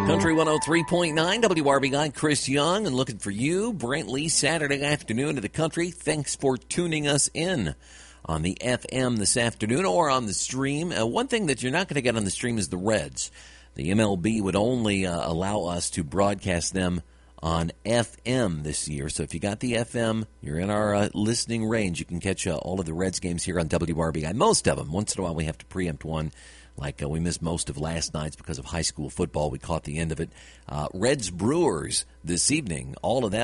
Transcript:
Country 103.9 WRBI, Chris Young, and looking for you, Brent Lee, Saturday afternoon to the country. Thanks for tuning us in on the FM this afternoon or on the stream. One thing that you're not going to get on the stream is the Reds. The MLB would only allow us to broadcast them on FM this year. So if you got the FM, you're in our listening range. You can catch all of the Reds games here on WRBI. Most of them. Once in a while we have to preempt one. Like we missed most of last night's because of high school football. We caught the end of it. Reds Brewers this evening. All of that